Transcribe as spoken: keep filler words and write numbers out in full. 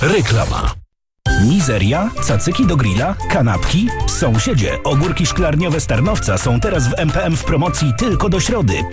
Reklama. Mizeria, cacyki do grilla, kanapki. Sąsiedzie, ogórki szklarniowe z Tarnowca są teraz w M P M w promocji tylko do środy.